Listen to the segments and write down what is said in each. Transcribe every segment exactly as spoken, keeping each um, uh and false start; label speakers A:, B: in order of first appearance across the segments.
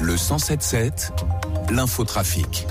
A: Le cent sept sept, l'infotrafic.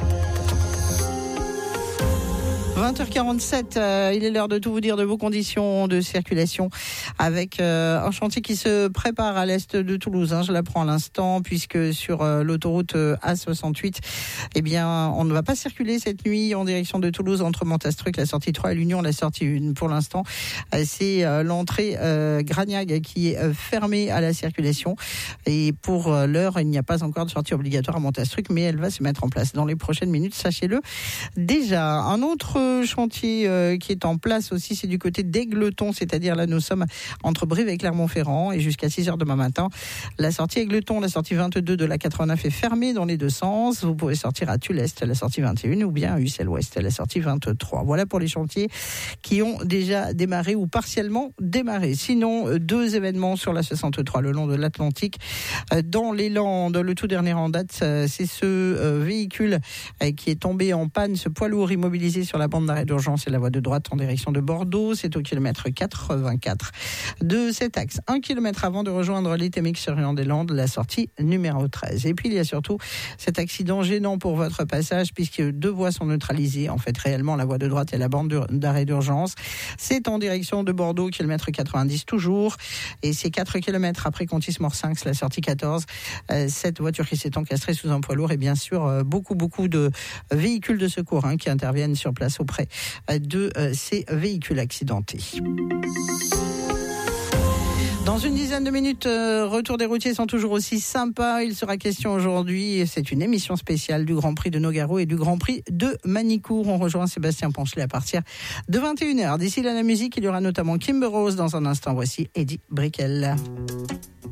B: vingt heures quarante-sept, euh, il est l'heure de tout vous dire de vos conditions de circulation avec euh, un chantier qui se prépare à l'est de Toulouse. Hein, je l'apprends à l'instant puisque sur euh, l'autoroute euh, A soixante-huit, eh bien, on ne va pas circuler cette nuit en direction de Toulouse entre Montastruc, la sortie trois et l'Union, la sortie un. Pour l'instant, euh, c'est euh, l'entrée euh, Gragnac qui est euh, fermée à la circulation. Et pour euh, l'heure, il n'y a pas encore de sortie obligatoire à Montastruc, mais elle va se mettre en place dans les prochaines minutes, sachez-le déjà. Un autre chantier euh, qui est en place aussi, c'est du côté d'Aigleton, c'est-à-dire là nous sommes entre Brive et Clermont-Ferrand et jusqu'à six heures demain matin. La sortie Aigleton, la sortie vingt-deux de la quatre-vingt-neuf est fermée dans les deux sens. Vous pouvez sortir à Tulle-Est, la sortie vingt et un, ou bien à Ussel-Ouest, la sortie vingt-trois. Voilà pour les chantiers qui ont déjà démarré ou partiellement démarré. Sinon, deux événements sur la soixante-trois le long de l'Atlantique. Dans les Landes, le tout dernier en date, c'est ce véhicule qui est tombé en panne, ce poids lourd immobilisé sur la bande d'arrêt d'urgence et la voie de droite en direction de Bordeaux. C'est au kilomètre quatre-vingt-quatre de cet axe. Un kilomètre avant de rejoindre les Témix-sur-Rion-des-Landes, la sortie numéro treize. Et puis il y a surtout cet accident gênant pour votre passage puisque deux voies sont neutralisées. En fait, réellement, la voie de droite et la bande d'arrêt d'urgence. C'est en direction de Bordeaux, kilomètre quatre-vingt-dix toujours. Et c'est quatre kilomètres après Contis-Morsinx, la sortie quatorze. Euh, cette voiture qui s'est encastrée sous un poids lourd et bien sûr euh, beaucoup, beaucoup de véhicules de secours hein, qui interviennent sur place auprès de euh, ces véhicules accidentés. Dans une dizaine de minutes, euh, retour des routiers sont toujours aussi sympas. Il sera question aujourd'hui, c'est une émission spéciale du Grand Prix de Nogaro et du Grand Prix de Manicourt. On rejoint Sébastien Ponchelet à partir de vingt et une heures. D'ici là, la musique, il y aura notamment Kimber Rose dans un instant. Voici Eddie Brickell.